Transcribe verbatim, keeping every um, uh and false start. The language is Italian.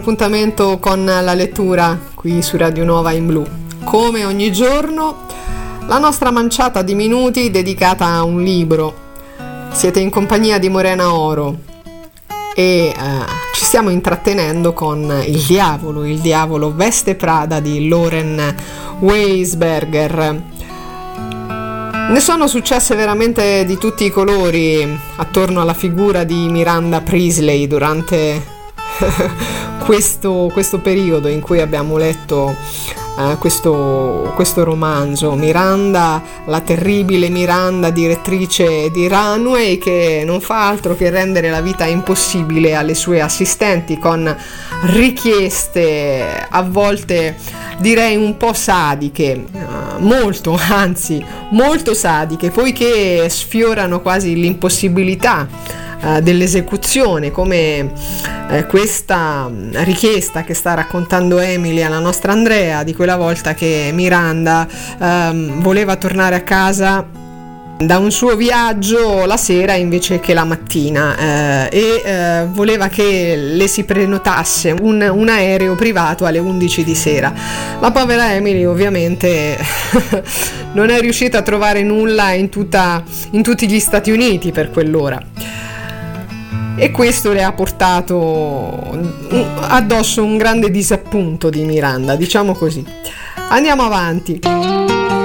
Appuntamento con la lettura qui su Radio Nuova in Blu. Come ogni giorno, la nostra manciata di minuti dedicata a un libro. Siete in compagnia di Morena Oro e eh, ci stiamo intrattenendo con Il diavolo, il diavolo veste Prada di Loren Weisberger. Ne sono successe veramente di tutti i colori attorno alla figura di Miranda Priestley durante questo, questo periodo in cui abbiamo letto uh, questo, questo romanzo. Miranda, la terribile Miranda, direttrice di Runway, che non fa altro che rendere la vita impossibile alle sue assistenti con richieste a volte direi un po' sadiche, uh, molto, anzi molto sadiche, poiché sfiorano quasi l'impossibilità dell'esecuzione, come eh, questa richiesta che sta raccontando Emily alla nostra Andrea di quella volta che Miranda ehm, voleva tornare a casa da un suo viaggio la sera invece che la mattina eh, e eh, voleva che le si prenotasse un, un aereo privato alle undici di sera. La povera Emily ovviamente non è riuscita a trovare nulla in, tutta, in tutti gli Stati Uniti per quell'ora. E questo le ha portato addosso un grande disappunto di Miranda, diciamo così. Andiamo avanti.